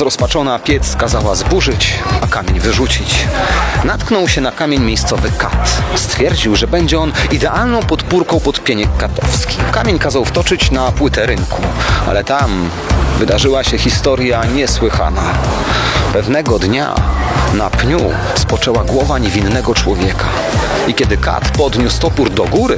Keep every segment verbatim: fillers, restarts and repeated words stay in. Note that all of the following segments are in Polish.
Zrozpaczona piec kazała zburzyć, a kamień wyrzucić. Natknął się na kamień miejscowy kat. Stwierdził, że będzie on idealną podpórką pod pieniek katowski. Kamień kazał wtoczyć na płytę rynku, ale tam wydarzyła się historia niesłychana. Pewnego dnia na pniu spoczęła głowa niewinnego człowieka. I kiedy kat podniósł topór do góry,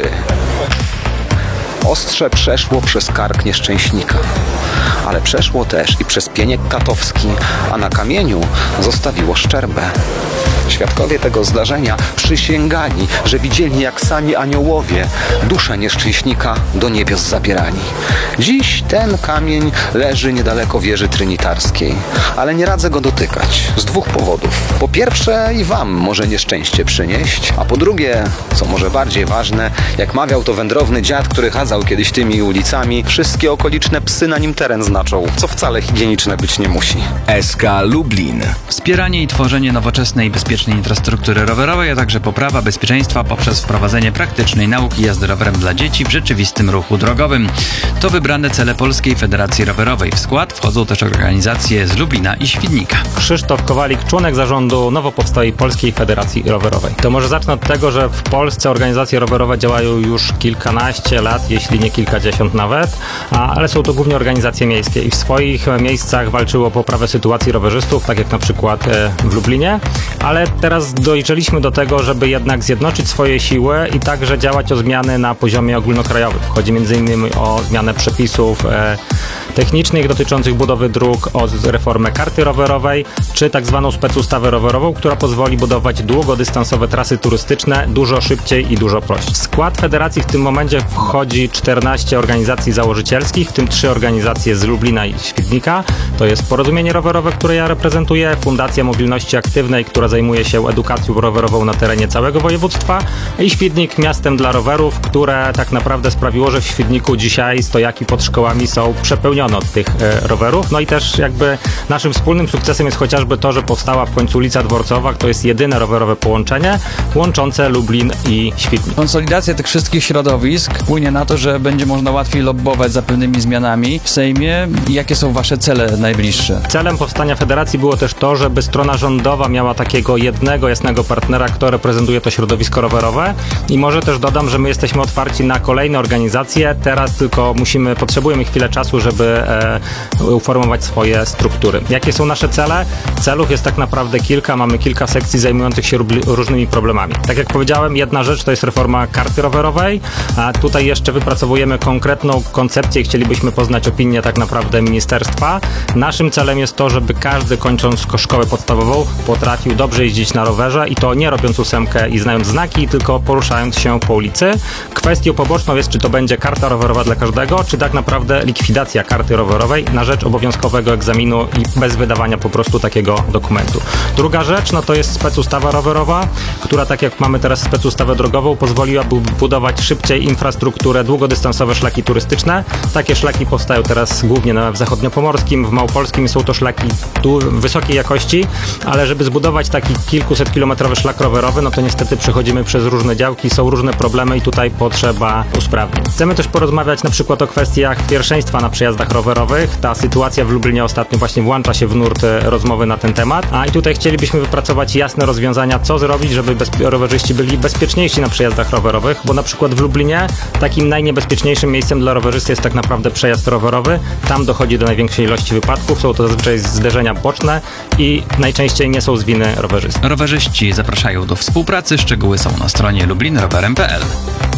ostrze przeszło przez kark nieszczęśnika, ale przeszło też i przez pieniek katowski, a na kamieniu zostawiło szczerbę. Świadkowie tego zdarzenia przysięgali, że widzieli, jak sami aniołowie duszę nieszczęśnika do niebios zabierali. Dziś ten kamień leży niedaleko wieży trinitarskiej, ale nie radzę go dotykać z dwóch powodów. Po pierwsze, i wam może nieszczęście przynieść, a po drugie, co może bardziej ważne, jak mawiał to wędrowny dziad, który chadzał kiedyś tymi ulicami, wszystkie okoliczne psy na nim teren znaczą, co wcale higieniczne być nie musi. S K Lublin. Wspieranie i tworzenie nowoczesnej i bezpiecznej infrastruktury rowerowej, a także poprawa bezpieczeństwa poprzez wprowadzenie praktycznej nauki jazdy rowerem dla dzieci w rzeczywistym ruchu drogowym. To wybrane cele Polskiej Federacji Rowerowej. W skład wchodzą też organizacje z Lublina i Świdnika. Krzysztof Kowalik, członek zarządu nowo powstałej Polskiej Federacji Rowerowej. To może zacznę od tego, że w Polsce organizacje rowerowe działają już kilkanaście lat, jeśli nie kilkadziesiąt nawet, ale są to głównie organizacje miejskie i w swoich miejscach walczyły o poprawę sytuacji rowerzystów, tak jak na przykład w Lublinie, ale teraz dojrzeliśmy do tego, żeby jednak zjednoczyć swoje siły i także działać o zmiany na poziomie ogólnokrajowym. Chodzi między innymi o zmianę przepisów e, technicznych dotyczących budowy dróg, o reformę karty rowerowej, czy tak zwaną specustawę rowerową, która pozwoli budować długodystansowe trasy turystyczne dużo szybciej i dużo prościej. W skład federacji w tym momencie wchodzi czternaście organizacji założycielskich, w tym trzy organizacje z Lublina i Świdnika. To jest Porozumienie Rowerowe, które ja reprezentuję, Fundacja Mobilności Aktywnej, która zajmuje się edukacją rowerową na terenie całego województwa, i Świdnik Miastem dla Rowerów, które tak naprawdę sprawiło, że w Świdniku dzisiaj stojaki pod szkołami są przepełnione od tych e, rowerów. No i też jakby naszym wspólnym sukcesem jest chociażby to, że powstała w końcu ulica Dworcowa, to jest jedyne rowerowe połączenie łączące Lublin i Świdnik. Konsolidacja tych wszystkich środowisk wpłynie na to, że będzie można łatwiej lobbować za pewnymi zmianami w Sejmie. Jakie są wasze cele najbliższe? Celem powstania federacji było też to, żeby strona rządowa miała takiego jednego, jasnego partnera, kto reprezentuje to środowisko rowerowe, i może też dodam, że my jesteśmy otwarci na kolejne organizacje, teraz tylko musimy, potrzebujemy chwilę czasu, żeby e, uformować swoje struktury. Jakie są nasze cele? Celów jest tak naprawdę kilka, mamy kilka sekcji zajmujących się różnymi problemami. Tak jak powiedziałem, jedna rzecz to jest reforma karty rowerowej, a tutaj jeszcze wypracowujemy konkretną koncepcję i chcielibyśmy poznać opinię tak naprawdę ministerstwa. Naszym celem jest to, żeby każdy, kończąc szkołę podstawową, potrafił dobrze jeździć na rowerze, i to nie robiąc ósemkę i znając znaki, tylko poruszając się po ulicy. Kwestią poboczną jest, czy to będzie karta rowerowa dla każdego, czy tak naprawdę likwidacja karty rowerowej na rzecz obowiązkowego egzaminu i bez wydawania po prostu takiego dokumentu. Druga rzecz, no to jest specustawa rowerowa, która tak jak mamy teraz specustawę drogową, pozwoliłaby budować szybciej infrastrukturę, długodystansowe szlaki turystyczne. Takie szlaki powstają teraz głównie na w zachodniopomorskim, w małopolskim, są to szlaki tu wysokiej jakości, ale żeby zbudować taki kilkusetkilometrowy szlak rowerowy, no to niestety przechodzimy przez różne działki, są różne problemy i tutaj potrzeba usprawnień. Chcemy też porozmawiać na przykład o kwestiach pierwszeństwa na przejazdach rowerowych. Ta sytuacja w Lublinie ostatnio właśnie włącza się w nurt rozmowy na ten temat, a i tutaj chcielibyśmy wypracować jasne rozwiązania, co zrobić, żeby bezpie- rowerzyści byli bezpieczniejsi na przejazdach rowerowych, bo na przykład w Lublinie takim najniebezpieczniejszym miejscem dla rowerzysty jest tak naprawdę przejazd rowerowy. Tam dochodzi do największej ilości wypadków, są to zazwyczaj zderzenia boczne i najczęściej nie są z winy rowerzysty. Rowerzyści zapraszają do współpracy. Szczegóły są na stronie lublin rowerem kropka p l.